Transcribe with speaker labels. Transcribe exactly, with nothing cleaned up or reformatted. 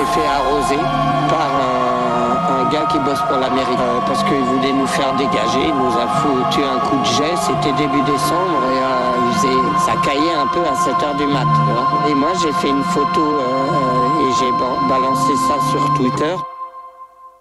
Speaker 1: s'est fait arroser par un, un gars qui bosse pour la mairie. Euh, parce qu'il voulait nous faire dégager, il nous a foutu un coup de jet, c'était début décembre et euh, il faisait, ça caillait un peu à sept heures du mat. Tu vois. Et moi j'ai fait une photo euh, et j'ai balancé ça sur Twitter.